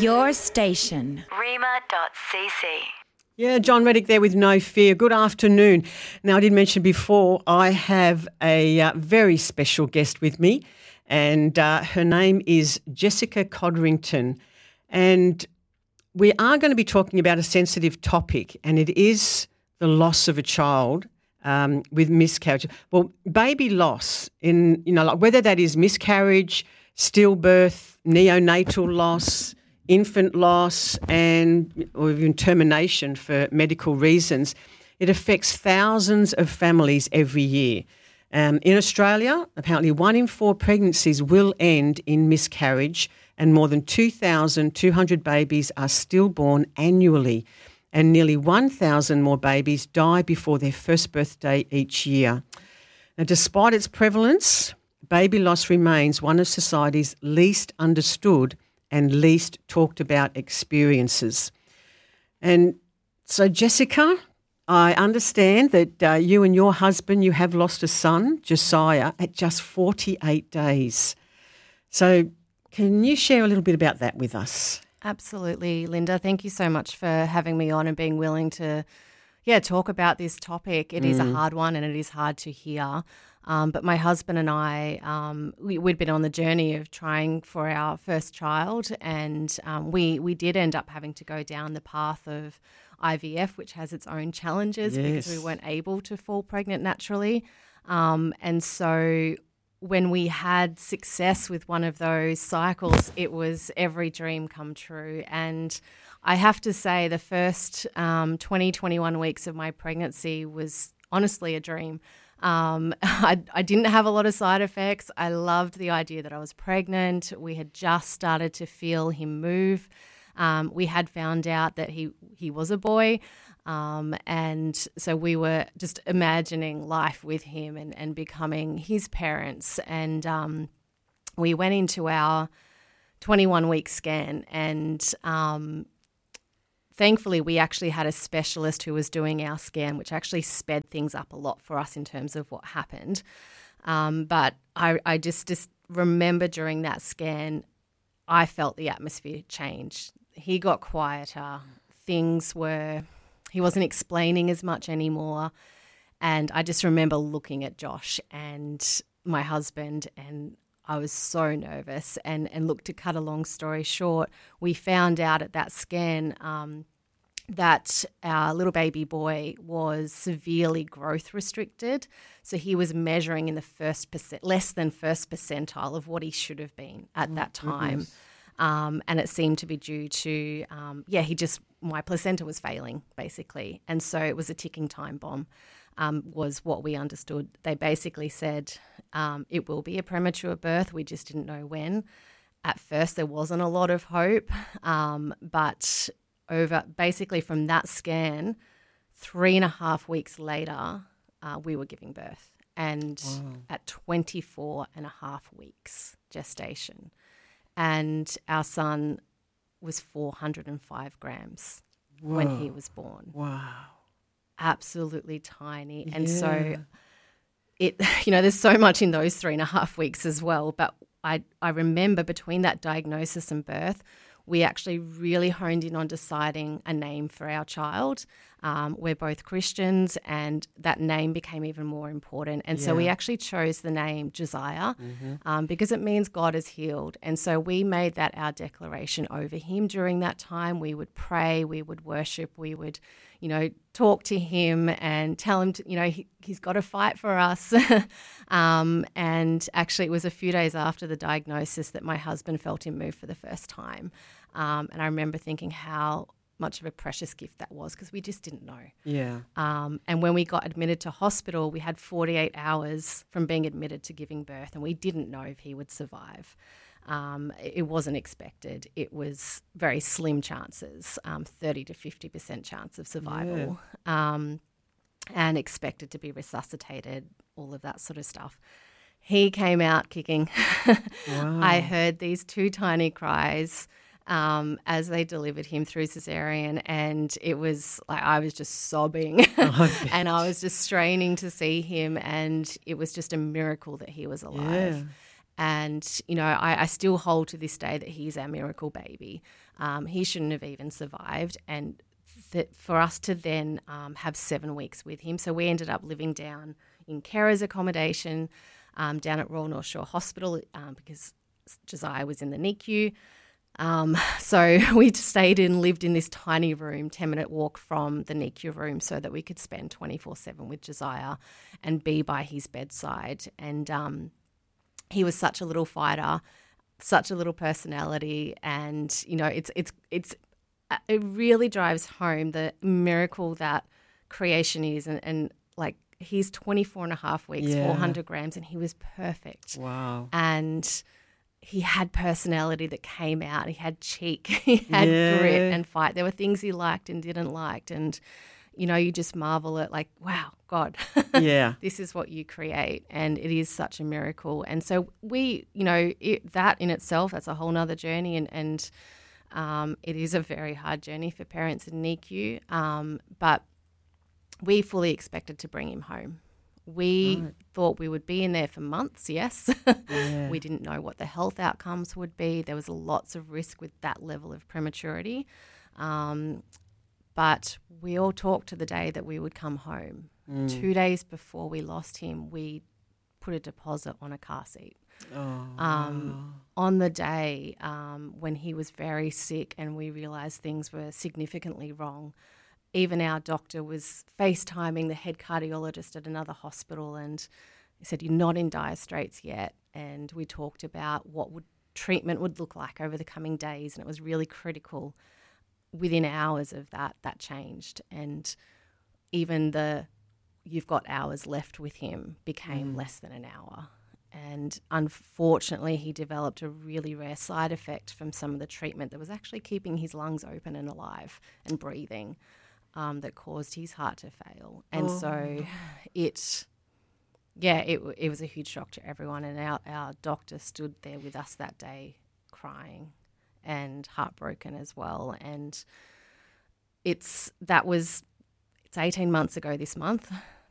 Your station. Rima.cc. Yeah, John Reddick there with No Fear. Good afternoon. Now, I did mention before I have a very special guest with me, and her name is Jessica Codrington. And we are going to be talking about a sensitive topic, and it is the loss of a child with miscarriage. Well, baby loss, like whether that is miscarriage, stillbirth, neonatal loss, infant loss, or even termination for medical reasons, it affects thousands of families every year. In Australia, apparently 1 in 4 pregnancies will end in miscarriage, and more than 2,200 babies are stillborn annually, and nearly 1,000 more babies die before their first birthday each year. Now, despite its prevalence, baby loss remains one of society's least understood and least talked about experiences. And so, Jessica, I understand that you and your husband, you have lost a son, Josiah, at just 48 days. So can you share a little bit about that with us? Absolutely, Linda. Thank you so much for having me on and being willing to, talk about this topic. It is a hard one and it is hard to hear. But my husband and I, we'd been on the journey of trying for our first child, and we did end up having to go down the path of IVF, which has its own challenges because we weren't able to fall pregnant naturally. And so when we had success with one of those cycles, it was every dream come true. And I have to say the first 21 weeks of my pregnancy was honestly a dream. I didn't have a lot of side effects. I loved the idea that I was pregnant. We had just started to feel him move. We had found out that he was a boy. And so we were just imagining life with him and becoming his parents. And we went into our 21-week scan, and thankfully, we actually had a specialist who was doing our scan, which actually sped things up a lot for us in terms of what happened. But I just remember during that scan, I felt the atmosphere change. He got quieter. He wasn't explaining as much anymore. And I just remember looking at Josh and my husband, and I was so nervous. And look, to cut a long story short, we found out at that scan that our little baby boy was severely growth restricted. So he was measuring in the less than first percentile of what he should have been at that time. And it seemed to be due to, my placenta was failing, basically. And so it was a ticking time bomb, was what we understood. They basically said it will be a premature birth. We just didn't know when. At first, there wasn't a lot of hope, but basically from that scan, 3.5 weeks later, we were giving birth. And at 24.5 weeks gestation. And our son was 405 grams when he was born. Wow. Absolutely tiny. And so there's so much in those 3.5 weeks as well. But I remember between that diagnosis and birth, we actually really honed in on deciding a name for our child. We're both Christians, and that name became even more important. And so we actually chose the name Josiah because it means God is healed. And so we made that our declaration over him during that time. We would pray, we would worship, we would, talk to him and tell him, he's got to fight for us. And actually it was a few days after the diagnosis that my husband felt him move for the first time. And I remember thinking how much of a precious gift that was, because we just didn't know. Yeah. And when we got admitted to hospital, we had 48 hours from being admitted to giving birth, and we didn't know if he would survive. It wasn't expected. It was very slim chances, 30 to 50% chance of survival, and expected to be resuscitated, all of that sort of stuff. He came out kicking. Wow. I heard these 2 tiny cries as they delivered him through cesarean, and it was like I was just sobbing and I was just straining to see him, and it was just a miracle that he was alive. And, you know, I still hold to this day that he's our miracle baby. He shouldn't have even survived. And for us to then have 7 weeks with him, so we ended up living down in carers accommodation down at Royal North Shore Hospital because Josiah was in the NICU. So we lived in this tiny room, 10-minute walk from the NICU room, so that we could spend 24/7 with Josiah and be by his bedside. And he was such a little fighter, such a little personality, and you know, it really drives home the miracle that creation is, and like he's 24 and a half weeks, 400 grams, and he was perfect. Wow. And he had personality that came out. He had cheek. He had grit and fight. There were things he liked and didn't like. And, you know, you just marvel at like, wow, God, this is what you create. And it is such a miracle. And so we, you know, that in itself, that's a whole nother journey. And it is a very hard journey for parents in NICU. But we fully expected to bring him home. We thought we would be in there for months, yes. We didn't know what the health outcomes would be. There was lots of risk with that level of prematurity. But we all talked to the day that we would come home. 2 days before we lost him, we put a deposit on a car seat. On the day when he was very sick and we realised things were significantly wrong, even our doctor was FaceTiming the head cardiologist at another hospital, and he said, "You're not in dire straits yet." And we talked about what treatment would look like over the coming days, and it was really critical. Within hours of that changed, and even you've got hours left with him became less than an hour. And unfortunately, he developed a really rare side effect from some of the treatment that was actually keeping his lungs open and alive and breathing. That caused his heart to fail. And so it was a huge shock to everyone. And our doctor stood there with us that day crying and heartbroken as well. And it's 18 months ago this month